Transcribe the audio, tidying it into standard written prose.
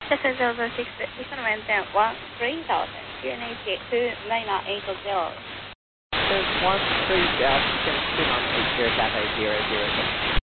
Cessna 006, listen maintain 13,000, QNH 298.0. Since 13 Dash, you can spin on 80 Cathay 006.